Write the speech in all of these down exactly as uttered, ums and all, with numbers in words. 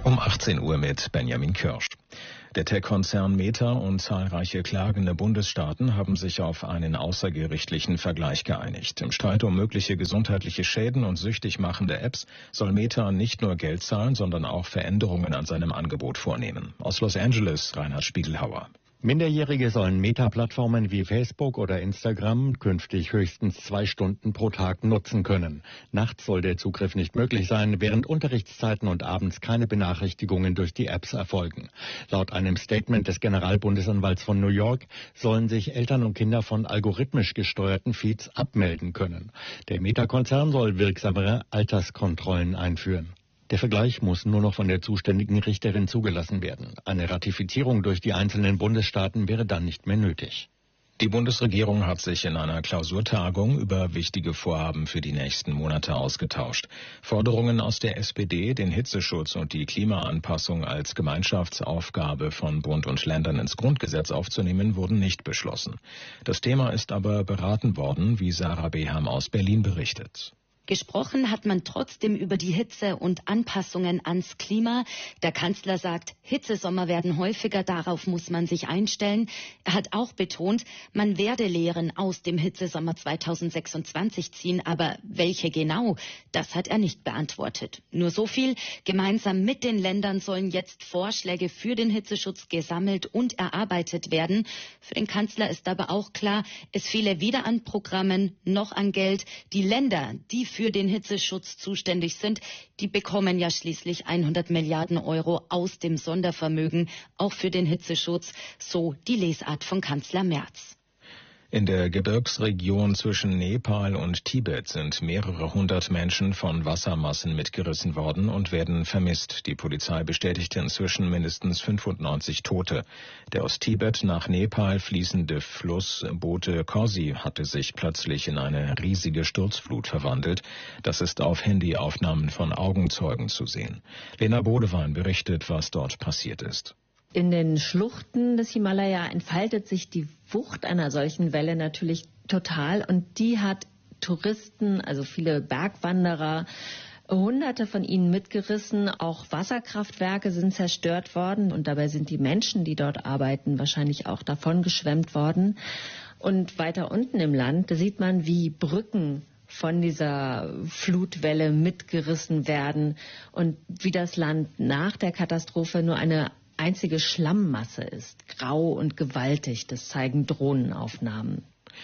Um achtzehn Uhr mit Benjamin Kirsch. Der Tech-Konzern Meta und zahlreiche klagende Bundesstaaten haben sich auf einen außergerichtlichen Vergleich geeinigt. Im Streit um mögliche gesundheitliche Schäden und süchtig machende Apps soll Meta nicht nur Geld zahlen, sondern auch Veränderungen an seinem Angebot vornehmen. Aus Los Angeles, Reinhard Spiegelhauer. Minderjährige sollen Meta-Plattformen wie Facebook oder Instagram künftig höchstens zwei Stunden pro Tag nutzen können. Nachts soll der Zugriff nicht möglich sein, während Unterrichtszeiten und abends keine Benachrichtigungen durch die Apps erfolgen. Laut einem Statement des Generalbundesanwalts von New York sollen sich Eltern und Kinder von algorithmisch gesteuerten Feeds abmelden können. Der Meta-Konzern soll wirksamere Alterskontrollen einführen. Der Vergleich muss nur noch von der zuständigen Richterin zugelassen werden. Eine Ratifizierung durch die einzelnen Bundesstaaten wäre dann nicht mehr nötig. Die Bundesregierung hat sich in einer Klausurtagung über wichtige Vorhaben für die nächsten Monate ausgetauscht. Forderungen aus der S P D, den Hitzeschutz und die Klimaanpassung als Gemeinschaftsaufgabe von Bund und Ländern ins Grundgesetz aufzunehmen, wurden nicht beschlossen. Das Thema ist aber beraten worden, wie Sarah Beham aus Berlin berichtet. Gesprochen hat man trotzdem über die Hitze und Anpassungen ans Klima. Der Kanzler sagt, Hitzesommer werden häufiger, darauf muss man sich einstellen. Er hat auch betont, man werde Lehren aus dem Hitzesommer zweitausendsechsundzwanzig ziehen, aber welche genau, das hat er nicht beantwortet. Nur so viel, gemeinsam mit den Ländern sollen jetzt Vorschläge für den Hitzeschutz gesammelt und erarbeitet werden. Für den Kanzler ist aber auch klar, es fehle weder an Programmen noch an Geld. Die Länder, die für den Hitzeschutz zuständig sind, die bekommen ja schließlich hundert Milliarden Euro aus dem Sondervermögen, auch für den Hitzeschutz, so die Lesart von Kanzler Merz. In der Gebirgsregion zwischen Nepal und Tibet sind mehrere hundert Menschen von Wassermassen mitgerissen worden und werden vermisst. Die Polizei bestätigte inzwischen mindestens fünfundneunzig Tote. Der aus Tibet nach Nepal fließende Fluss Bote Kosi hatte sich plötzlich in eine riesige Sturzflut verwandelt. Das ist auf Handyaufnahmen von Augenzeugen zu sehen. Lena Bodewein berichtet, was dort passiert ist. In den Schluchten des Himalaya entfaltet sich die Wucht einer solchen Welle natürlich total und die hat Touristen, also viele Bergwanderer, Hunderte von ihnen mitgerissen. Auch Wasserkraftwerke sind zerstört worden und dabei sind die Menschen, die dort arbeiten, wahrscheinlich auch davon geschwemmt worden. Und weiter unten im Land sieht man, wie Brücken von dieser Flutwelle mitgerissen werden und wie das Land nach der Katastrophe nur eine einzige Schlammmasse ist, grau und gewaltig, das zeigen Drohnenaufnahmen.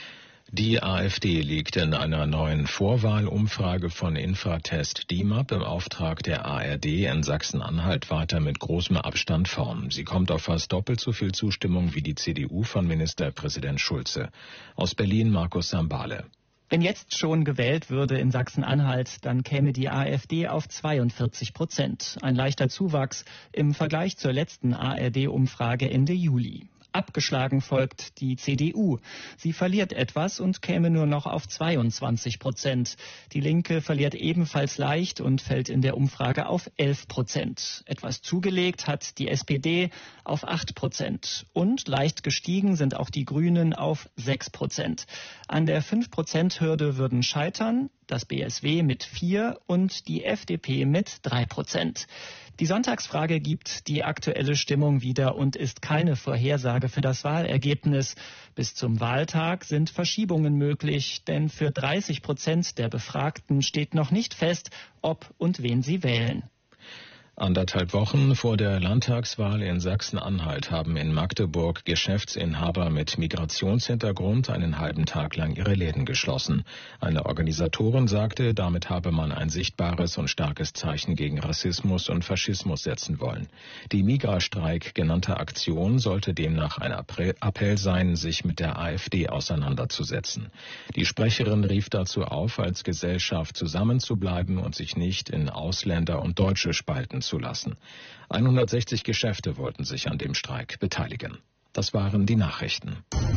Die AfD liegt in einer neuen Vorwahlumfrage von Infratest D I M A P im Auftrag der A R D in Sachsen-Anhalt weiter mit großem Abstand vorn. Sie kommt auf fast doppelt so viel Zustimmung wie die C D U von Ministerpräsident Schulze. Aus Berlin Markus Sambale. Wenn jetzt schon gewählt würde in Sachsen-Anhalt, dann käme die AfD auf zweiundvierzig Prozent. Ein leichter Zuwachs im Vergleich zur letzten A R D-Umfrage Ende Juli. Abgeschlagen folgt die C D U. Sie verliert etwas und käme nur noch auf zweiundzwanzig Prozent. Die Linke verliert ebenfalls leicht und fällt in der Umfrage auf elf Prozent. Etwas zugelegt hat die S P D auf acht Prozent. Und leicht gestiegen sind auch die Grünen auf sechs Prozent. An der fünf Prozent Hürde würden scheitern das B S W mit vier und die F D P mit drei Prozent. Die Sonntagsfrage gibt die aktuelle Stimmung wieder und ist keine Vorhersage für das Wahlergebnis. Bis zum Wahltag sind Verschiebungen möglich, denn für dreißig Prozent der Befragten steht noch nicht fest, ob und wen sie wählen. Anderthalb Wochen vor der Landtagswahl in Sachsen-Anhalt haben in Magdeburg Geschäftsinhaber mit Migrationshintergrund einen halben Tag lang ihre Läden geschlossen. Eine Organisatorin sagte, damit habe man ein sichtbares und starkes Zeichen gegen Rassismus und Faschismus setzen wollen. Die Migrastreik genannte Aktion sollte demnach ein Appell sein, sich mit der AfD auseinanderzusetzen. Die Sprecherin rief dazu auf, als Gesellschaft zusammenzubleiben und sich nicht in Ausländer und Deutsche spalten zu lassen. hundertsechzig Geschäfte wollten sich an dem Streik beteiligen. Das waren die Nachrichten.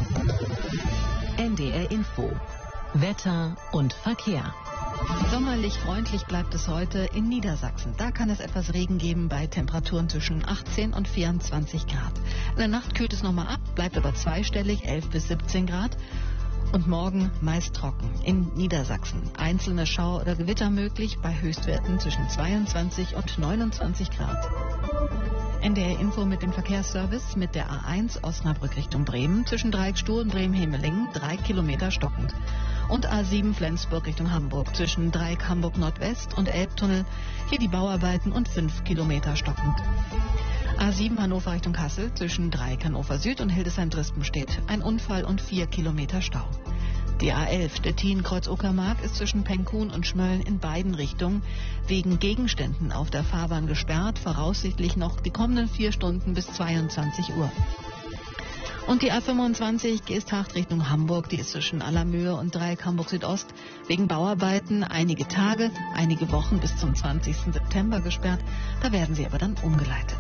N D R Info. Wetter und Verkehr. Sommerlich freundlich bleibt es heute in Niedersachsen. Da kann es etwas Regen geben bei Temperaturen zwischen achtzehn und vierundzwanzig Grad. In der Nacht kühlt es nochmal ab, bleibt aber zweistellig, elf bis siebzehn Grad. Und morgen meist trocken in Niedersachsen. Einzelne Schauer oder Gewitter möglich bei Höchstwerten zwischen zweiundzwanzig und neunundzwanzig Grad. N D R Info mit dem Verkehrsservice mit der A eins Osnabrück Richtung Bremen zwischen Dreieckstuhl und Bremen-Hemelingen drei Kilometer stockend. Und A sieben Flensburg Richtung Hamburg zwischen Dreieck Hamburg Nordwest und Elbtunnel. Hier die Bauarbeiten und fünf Kilometer stockend. A sieben Hannover Richtung Kassel zwischen Dreieck Hannover Süd und Hildesheim-Drispenstedt. Ein Unfall und vier Kilometer Stau. Die A elf Stettin-Kreuz-Uckermark ist zwischen Penkhuhn und Schmölln in beiden Richtungen wegen Gegenständen auf der Fahrbahn gesperrt, voraussichtlich noch die kommenden vier Stunden bis zweiundzwanzig Uhr. Und die A fünfundzwanzig Geesthacht Richtung Hamburg, die ist zwischen Allermöhe und Dreieck Hamburg Südost wegen Bauarbeiten einige Tage, einige Wochen bis zum zwanzigsten September gesperrt. Da werden sie aber dann umgeleitet.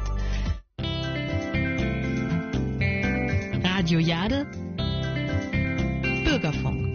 Radio Jade, Bürgerfunk.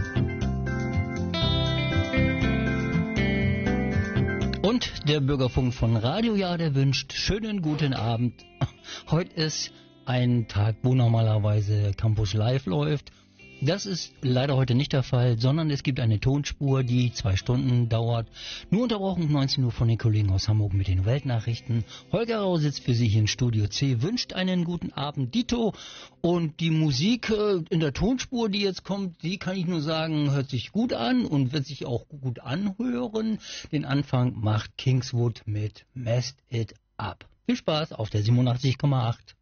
Und der Bürgerfunk von Radio Jade wünscht schönen guten Abend. Heute ist ein Tag, wo normalerweise Campus Live läuft. Das ist leider heute nicht der Fall, sondern es gibt eine Tonspur, die zwei Stunden dauert. Nur unterbrochen um neunzehn Uhr von den Kollegen aus Hamburg mit den Weltnachrichten. Holger Rau sitzt für Sie hier in Studio C, wünscht einen guten Abend, Dito. Und die Musik in der Tonspur, die jetzt kommt, die kann ich nur sagen, hört sich gut an und wird sich auch gut anhören. Den Anfang macht Kingswood mit Messed It Up. Viel Spaß auf der siebenundachtzig Komma acht.